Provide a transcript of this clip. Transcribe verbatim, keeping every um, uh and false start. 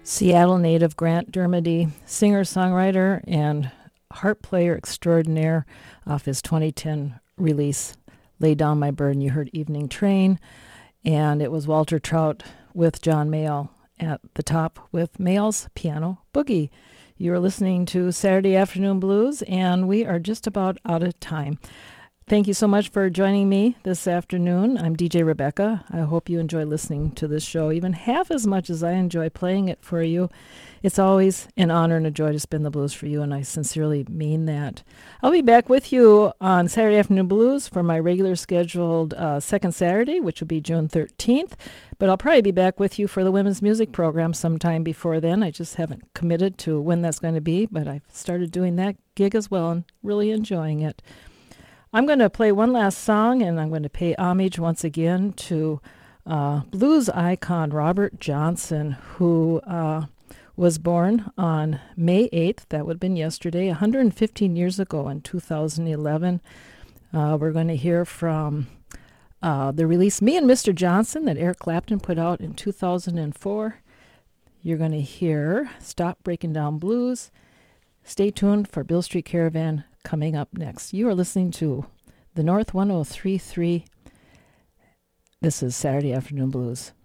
Seattle native Grant Dermody, singer-songwriter and harp player extraordinaire, off his twenty ten release, Lay Down My Burden. You heard Evening Train, and it was Walter Trout with John Mayall at the top with Mayall's Piano Boogie. You are listening to Saturday Afternoon Blues, and we are just about out of time. Thank you so much for joining me this afternoon. I'm D J Rebecca. I hope you enjoy listening to this show even half as much as I enjoy playing it for you. It's always an honor and a joy to spin the blues for you, and I sincerely mean that. I'll be back with you on Saturday Afternoon Blues for my regular scheduled uh, second Saturday, which will be June thirteenth. But I'll probably be back with you for the women's music program sometime before then. I just haven't committed to when that's going to be, but I've started doing that gig as well and really enjoying it. I'm going to play one last song, and I'm going to pay homage once again to uh, blues icon Robert Johnson, who uh, was born on May eighth. That would have been yesterday, one hundred fifteen years ago in two thousand eleven. Uh, we're going to hear from uh, the release Me and Mister Johnson that Eric Clapton put out in two thousand four. You're going to hear Stop Breaking Down Blues. Stay tuned for Bill Street Caravan coming up next. You are listening to the North one oh three point three. This is Saturday Afternoon Blues.